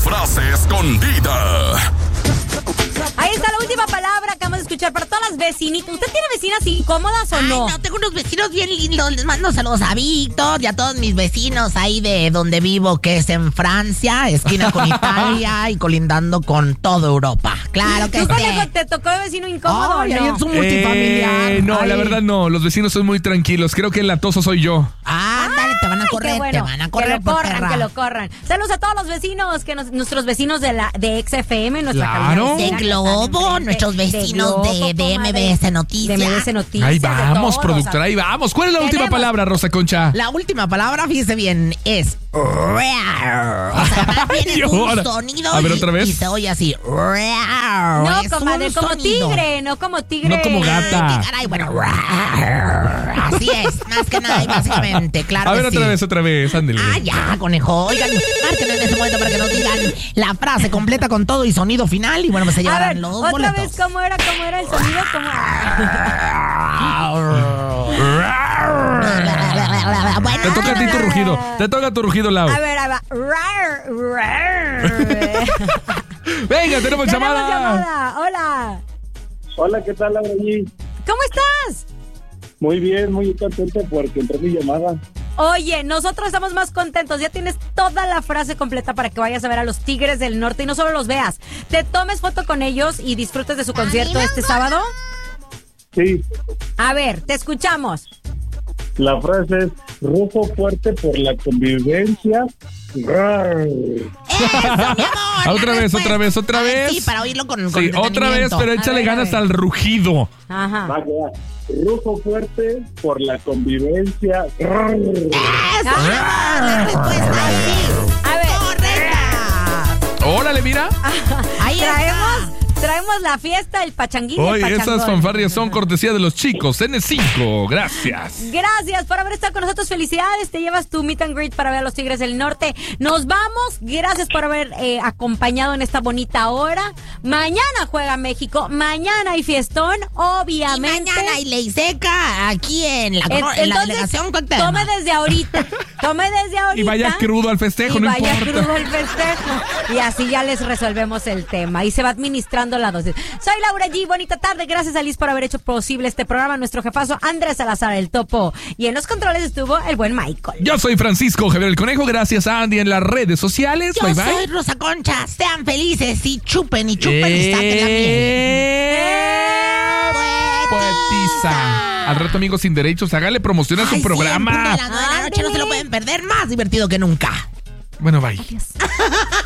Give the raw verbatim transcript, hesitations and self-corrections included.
frase escondida. Ahí está la última palabra que vamos a escuchar para todas las vecinitas. ¿Usted tiene vecinas incómodas o Ay, no? no, tengo unos vecinos bien lindos. Les mando saludos a Víctor y a todos mis vecinos ahí de donde vivo, que es en Francia, esquina con Italia y colindando con toda Europa. Claro que ¿Tú, sí. Conejo, te tocó de vecino incómodo Ay, o ahí no? en su multifamiliar. Eh, no, Ay. la verdad no. Los vecinos son muy tranquilos. Creo que el latoso soy yo. Ah, dale, te van a Ay, correr, qué bueno. te van a correr que lo por corran, perra. que lo corran. Saludos a todos los vecinos, que nos- nuestros vecinos de la de X F M, nuestra Claro. cabina De vecina que Globo, están enfrente, nuestros vecinos de, Globo, de M B S comadre. Noticias. De M B S Noticias. Ahí de vamos, todos, productora, ahí vamos. ¿Cuál es la última Tenemos. palabra, Rosa Concha? La última palabra, fíjese bien, es rar. O sea, más bien es Ay, un ahora. sonido A ver, y- otra vez. y se oye así. rar. No, Es comadre, un como sonido. tigre, no como tigre. No como gata. Qué caray, bueno, rar. Así es, más que nada y básicamente, claro A ver, que otra sí. vez, otra vez, ándele. Ah, ya, conejo. Oigan, márquenme en ese momento para que nos digan la frase completa con todo y sonido final. Y bueno, pues se A llevarán ver, los otra boletos. vez, ¿cómo era? ¿Cómo era el sonido? ¿Cómo? Bueno, Te toca a ti tu rugido. Te toca tu rugido, Lau. A ver, ahí va. Rar, rar. Venga, tenemos Tenemos llamada. llamada. Hola. Hola, ¿qué tal, Laura G? ¿Cómo estás? Muy bien, muy contento porque entró mi llamada. Oye, nosotros estamos más contentos. Ya tienes toda la frase completa para que vayas a ver a los Tigres del Norte y no solo los veas. Te tomes foto con ellos y disfrutes de su concierto este sábado. Sí, A ver, te escuchamos. la frase es rujo fuerte por la convivencia. Rar. Eso, mi amor. la Otra vez, respuesta. otra vez, otra A ver, vez. Sí, para oírlo con, con Sí, otra vez, detenimiento. pero échale A ver, a ganas ver. al rugido. Ajá. Va, va. Rujo fuerte por la convivencia. Rar. Eso, Ah. mi amor, la respuesta sí. A ver. Correcta. Órale, mira. Ahí Traemos, está. traemos la fiesta, el pachanguín y Hoy el pachangón. esas fanfarrias son cortesía de los chicos. N cinco, gracias. Gracias por haber estado con nosotros. Felicidades. Te llevas tu meet and greet para ver a los Tigres del Norte. Nos vamos. Gracias por haber eh, acompañado en esta bonita hora. Mañana juega México. Mañana hay fiestón, Y obviamente. mañana hay ley seca aquí en la, En- en la entonces, delegación Cuauhtémoc. Tome desde ahorita. Tome desde ahorita. Y vaya crudo al festejo, y no vaya importa. crudo al festejo. Y así ya les resolvemos el tema. Y se va administrando la dosis. Soy Laura G. Bonita tarde. Gracias a Liz por haber hecho posible este programa. Nuestro jefazo Andrés Salazar, el topo. Y en los controles estuvo el buen Michael. Yo soy Francisco Javier el Conejo. Gracias a Andy en las redes sociales. Yo bye bye. soy Rosa Concha. Sean felices y chupen y chupen y saquen la miel. Eh, Poetiza. Al rato, amigos sin derechos, hágale promoción a su Ay, sí, en punto programa. de las nueve de la noche no se lo pueden perder. Más divertido que nunca. Bueno, bye. Adiós.